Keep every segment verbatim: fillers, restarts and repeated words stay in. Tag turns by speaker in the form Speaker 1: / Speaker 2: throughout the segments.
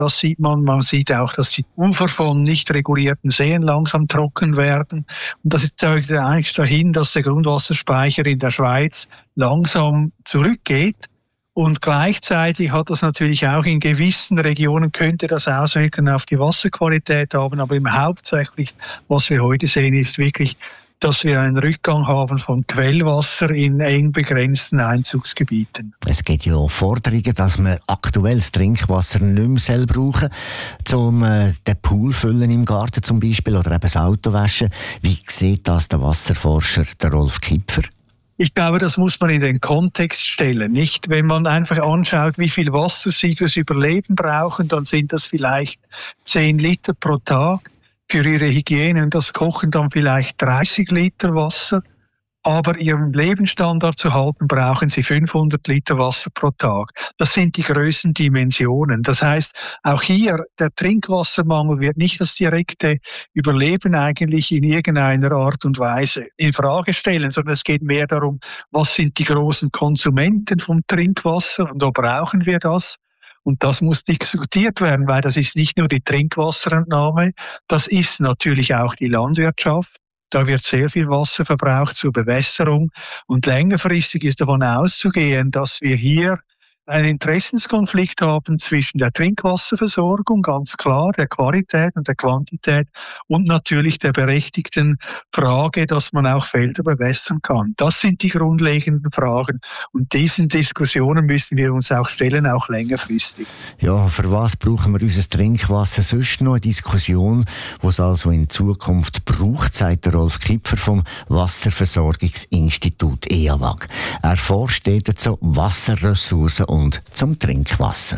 Speaker 1: Das sieht man. Man sieht auch, dass die Ufer von nicht regulierten Seen langsam trocken werden. Und das zeigt eigentlich dahin, dass der Grundwasserspeicher in der Schweiz langsam zurückgeht. Und gleichzeitig hat das natürlich auch in gewissen Regionen, könnte das Auswirkungen auf die Wasserqualität haben. Aber im hauptsächlich, was wir heute sehen, ist wirklich, dass wir einen Rückgang haben von Quellwasser in eng begrenzten Einzugsgebieten.
Speaker 2: Es gibt ja Forderungen, dass man aktuelles Trinkwasser nicht mehr selber brauchen soll, um äh, den Pool füllen im Garten zum Beispiel oder eben das Auto waschen. Wie sieht das der Wasserforscher, der Rolf Kipfer?
Speaker 1: Ich glaube, das muss man in den Kontext stellen. Nicht, wenn man einfach anschaut, wie viel Wasser sie fürs Überleben brauchen, dann sind das vielleicht zehn Liter pro Tag. Für ihre Hygiene und das Kochen dann vielleicht dreißig Liter Wasser. Aber ihren Lebensstandard zu halten, brauchen sie fünfhundert Liter Wasser pro Tag. Das sind die Größendimensionen. Das heißt, auch hier, der Trinkwassermangel wird nicht das direkte Überleben eigentlich in irgendeiner Art und Weise in Frage stellen, sondern es geht mehr darum, was sind die großen Konsumenten vom Trinkwasser und wo brauchen wir das? Und das muss diskutiert werden, weil das ist nicht nur die Trinkwasserentnahme, das ist natürlich auch die Landwirtschaft. Da wird sehr viel Wasser verbraucht zur Bewässerung. Und längerfristig ist davon auszugehen, dass wir hier einen Interessenskonflikt haben zwischen der Trinkwasserversorgung, ganz klar, der Qualität und der Quantität und natürlich der berechtigten Frage, dass man auch Felder bewässern kann. Das sind die grundlegenden Fragen und diesen Diskussionen müssen wir uns auch stellen, auch längerfristig.
Speaker 2: Ja, für was brauchen wir unser Trinkwasser? Sonst noch eine Diskussion, die es also in Zukunft braucht, sagt der Rolf Kipfer vom Wasserversorgungsinstitut E A W A G. Er forscht zu Wasserressourcen und zum Trinkwasser.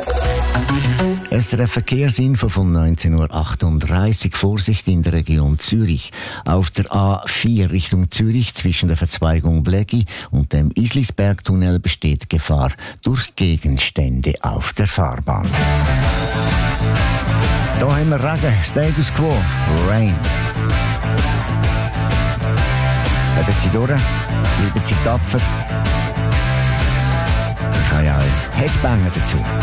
Speaker 2: Es ist eine Verkehrsinfo von neunzehn Uhr achtunddreißig. Vorsicht in der Region Zürich. Auf der A vier Richtung Zürich zwischen der Verzweigung Blägi und dem Islisbergtunnel besteht Gefahr durch Gegenstände auf der Fahrbahn. Hier haben wir Regen, Status Quo, Rain. Bleiben Sie durch, bleiben Sie tapfer. Ich habe ja auch Headbanger dazu.